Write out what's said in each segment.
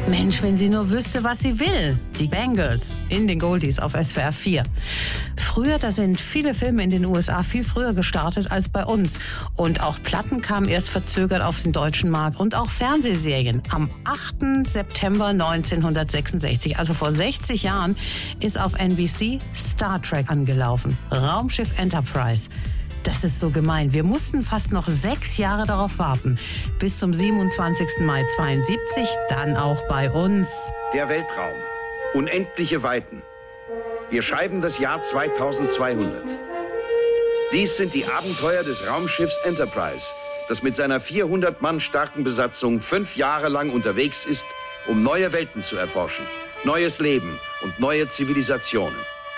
Mensch, wenn sie nur wüsste, was sie will. Die Bangles in den Goldies auf SWR 4. Früher, da sind viele Filme in den USA viel früher gestartet als bei uns. Und auch Platten kamen erst verzögert auf den deutschen Markt. Und auch Fernsehserien. Am 8. September 1966, also vor 60 Jahren, ist auf NBC Star Trek angelaufen. Raumschiff Enterprise. Das ist so gemein. Wir mussten fast noch 6 Jahre darauf warten. Bis zum 27. Mai 72, dann auch bei uns. Der Weltraum. Unendliche Weiten. Wir schreiben das Jahr 2200. Dies sind die Abenteuer des Raumschiffs Enterprise, das mit seiner 400 Mann starken Besatzung 5 Jahre lang unterwegs ist, um neue Welten zu erforschen, neues Leben und neue Zivilisationen.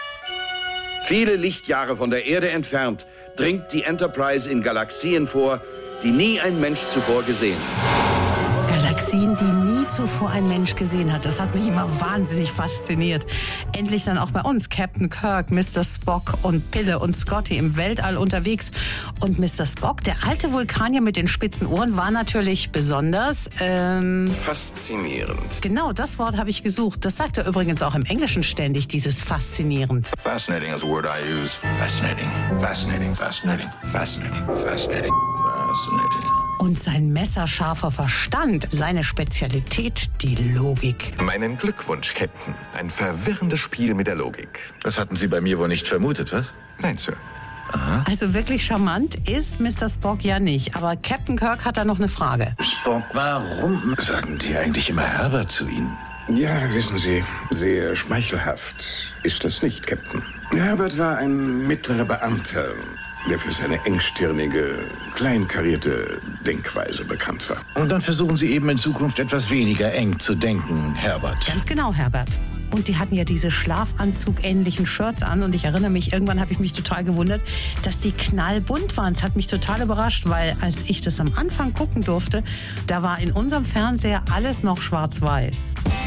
Viele Lichtjahre von der Erde entfernt dringt die Enterprise in Galaxien vor, die nie ein Mensch zuvor gesehen hat. Galaxien, die nie zuvor ein Mensch gesehen hat. Das hat mich immer wahnsinnig fasziniert. Endlich dann auch bei uns Captain Kirk, Mr. Spock und Pille und Scotty im Weltall unterwegs. Und Mr. Spock, der alte Vulkanier mit den spitzen Ohren, war natürlich besonders... faszinierend. Genau, das Wort habe ich gesucht. Das sagt er übrigens auch im Englischen ständig, dieses faszinierend. Fascinating is a word I use. Fascinating, fascinating, fascinating, fascinating, fascinating, fascinating. Und sein messerscharfer Verstand, seine Spezialität, die Logik. Meinen Glückwunsch, Captain. Ein verwirrendes Spiel mit der Logik. Das hatten Sie bei mir wohl nicht vermutet, was? Nein, Sir. Aha. Also wirklich charmant ist Mr. Spock ja nicht. Aber Captain Kirk hat da noch eine Frage. Spock, warum sagen die eigentlich immer Herbert zu Ihnen? Ja, wissen Sie, sehr schmeichelhaft ist das nicht, Captain. Herbert war ein mittlerer Beamter, der für seine engstirnige, kleinkarierte Denkweise bekannt war. Und dann versuchen Sie eben in Zukunft etwas weniger eng zu denken, Herbert. Ganz genau, Herbert. Und die hatten ja diese Schlafanzug-ähnlichen Shirts an. Und ich erinnere mich, irgendwann habe ich mich total gewundert, dass die knallbunt waren. Es hat mich total überrascht, weil als ich das am Anfang gucken durfte, da war in unserem Fernseher alles noch schwarz-weiß.